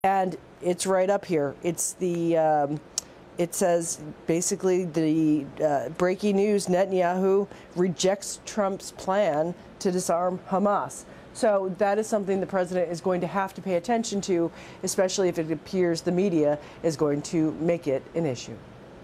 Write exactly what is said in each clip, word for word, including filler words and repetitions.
And it's right up here. It's the, um, it says basically the uh, breaking news, Netanyahu rejects Trump's plan to disarm Hamas. So that is something the president is going to have to pay attention to, especially if it appears the media is going to make it an issue.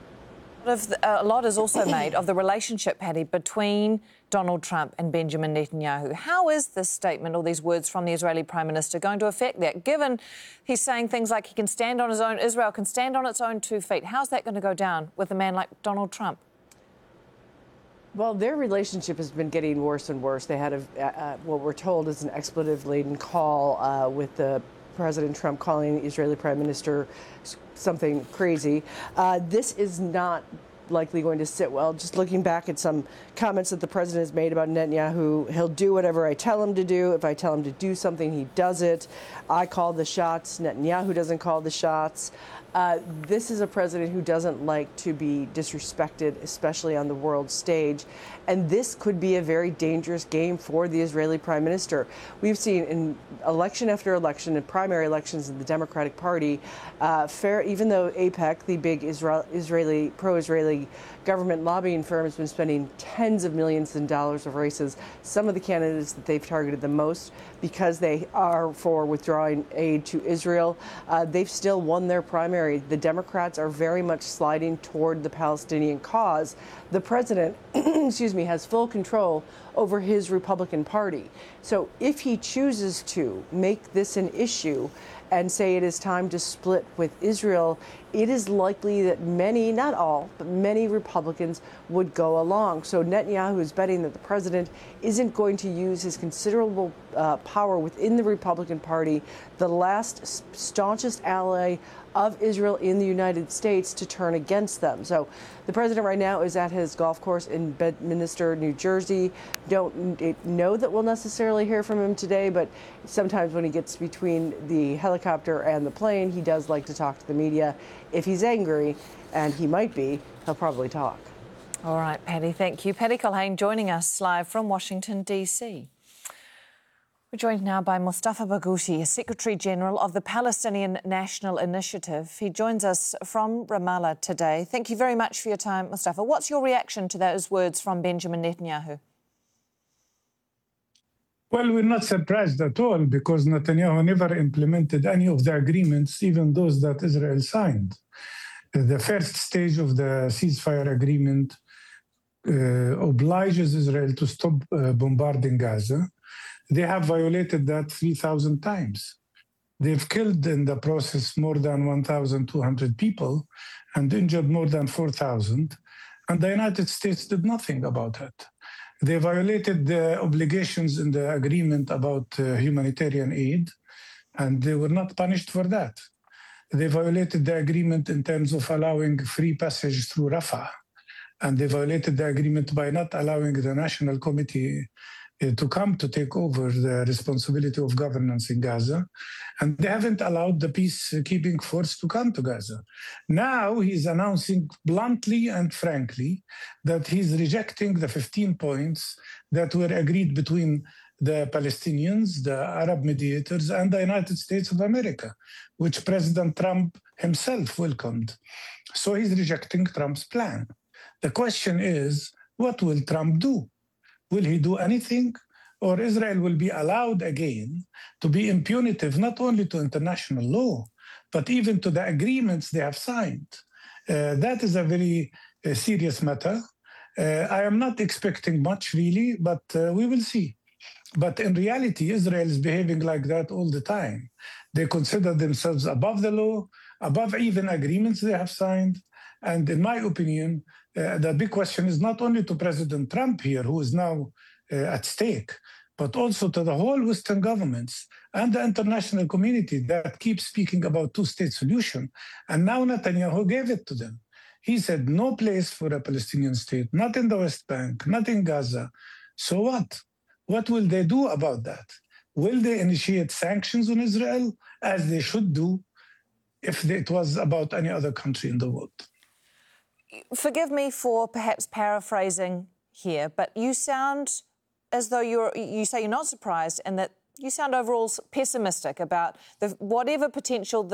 A lot is also made of the relationship, Patty, between Donald Trump and Benjamin Netanyahu. How is this statement or these words from the Israeli Prime Minister going to affect that, given he's saying things like he can stand on his own, Israel can stand on its own two feet? How's that going to go down with a man like Donald Trump? Well, their relationship has been getting worse and worse. They had a, uh, what we're told is an expletive-laden call uh, with the President Trump calling the Israeli Prime Minister something crazy. Uh, this is not likely going to sit well. Just looking back at some comments that the president has made about Netanyahu, he'll do whatever I tell him to do. If I tell him to do something, he does it. I call the shots. Netanyahu doesn't call the shots. Uh, this is a president who doesn't like to be disrespected, especially on the world stage. And this could be a very dangerous game for the Israeli prime minister. We've seen in election after election, in primary elections in the Democratic Party, uh, fair, even though AIPAC, the big Israel, Israeli, pro-Israeli government lobbying firm, has been spending tens of millions of dollars of races, some of the candidates that they've targeted the most because they are for withdrawing aid to Israel, uh, they've still won their primary. The Democrats are very much sliding toward the Palestinian cause. The president, excuse me, has full control over his Republican Party. So if he chooses to make this an issue and say it is time to split with Israel, it is likely that many, not all, but many Republicans would go along. So Netanyahu is betting that the president isn't going to use his considerable uh, power within the Republican Party, the last staunchest ally of Israel in the United States, to turn against them. So the president right now is at his golf course in Bedminster, New Jersey. Don't know that we'll necessarily hear from him today, but sometimes when he gets between the helicopter and the plane, he does like to talk to the media. If he's angry, and he might be, he'll probably talk. All right, Patty, thank you. Patty Culhane joining us live from Washington, D C. We're joined now by Mustafa Barghouti, Secretary-General of the Palestinian National Initiative. He joins us from Ramallah today. Thank you very much for your time, Mustafa. What's your reaction to those words from Benjamin Netanyahu? Well, we're not surprised at all, because Netanyahu never implemented any of the agreements, even those that Israel signed. The first stage of the ceasefire agreement uh, obliges Israel to stop uh, bombarding Gaza. They have violated that three thousand times. They've killed in the process more than one thousand two hundred people and injured more than four thousand, and the United States did nothing about it. They violated the obligations in the agreement about uh, humanitarian aid, and they were not punished for that. They violated the agreement in terms of allowing free passage through Rafah, and they violated the agreement by not allowing the National Committee uh, to come to take over the responsibility of governance in Gaza, and they haven't allowed the peacekeeping force to come to Gaza. Now he's announcing bluntly and frankly that he's rejecting the fifteen points that were agreed between the Palestinians, the Arab mediators, and the United States of America, which President Trump himself welcomed. So he's rejecting Trump's plan. The question is, what will Trump do? Will he do anything? Or Israel will be allowed again to be impunitive, not only to international law, but even to the agreements they have signed. Uh, that is a very uh, serious matter. Uh, I am not expecting much, really, but uh, we will see. But in reality, Israel is behaving like that all the time. They consider themselves above the law, above even agreements they have signed. And in my opinion, uh, the big question is not only to President Trump here, who is now uh, at stake, but also to the whole Western governments and the international community that keep speaking about two-state solution. And now Netanyahu gave it to them. He said no place for a Palestinian state, not in the West Bank, not in Gaza. So what? What will they do about that? Will they initiate sanctions on Israel, as they should do if it was about any other country in the world? Forgive me for perhaps paraphrasing here, but you sound as though you're, you say you're not surprised, and that you sound overall pessimistic about the, whatever potential the